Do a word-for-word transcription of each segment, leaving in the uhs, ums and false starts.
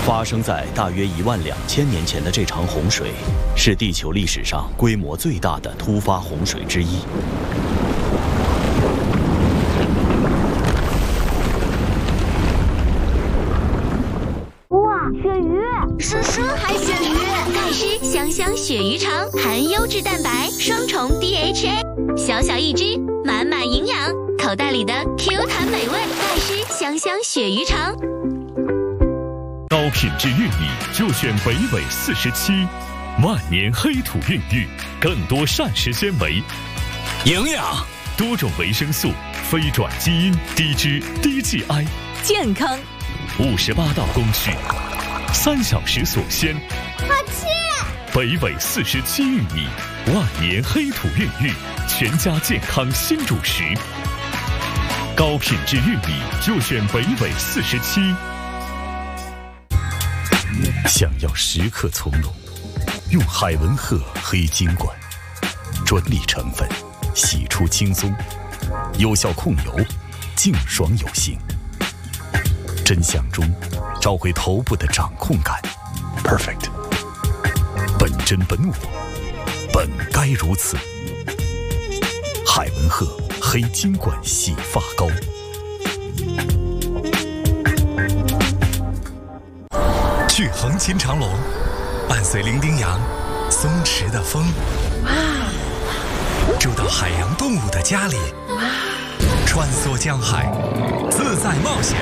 发生在大约一万两千年前的这场洪水，是地球历史上规模最大的突发洪水之一。 哇，鳕鱼！ 是深海鳕鱼，盖施香香鳕鱼肠，含优质蛋白，双重 D H A， 小小一只，满满营养，口袋里的 Q 弹美味，盖施香香鳕鱼肠。 高品质玉米就选北纬四十七，万年黑土孕育，更多膳食纤维、 营养、 多种维生素、非转基因、低脂、低 G I， 健康。 五十八道工序，三小时锁鲜。 好吃！ 北纬四十七玉米，万年黑土孕育，全家健康新主食。高品质玉米就选北纬四十七。 想要时刻从容，用海文赫黑金管，专利成分，洗出轻松，有效控油，净爽有型。真相中找回头部的掌控感 ，perfect。本真本我，本该如此。海文赫黑金管洗发膏。去横琴长隆，伴随伶仃洋松弛的风，住到海洋动物的家里，穿梭江海，自在冒险。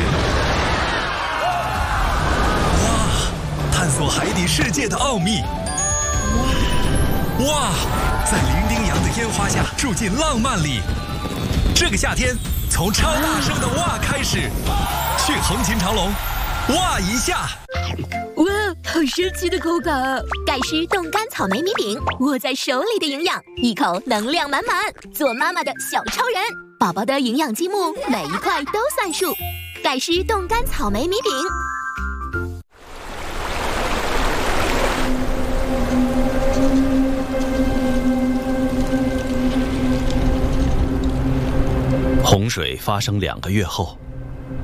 哇，探索海底世界的奥秘。哇，在伶仃洋的烟花下住进浪漫里。这个夏天，从超大声的哇开始，去横琴长隆，哇一下。 哇，好神奇的口感啊！ 盖施冻干草莓米饼，握在手里的营养，一口能量满满，做妈妈的小超人。宝宝的营养积木，每一块都算数。盖施冻干草莓米饼。 洪水发生两个月后，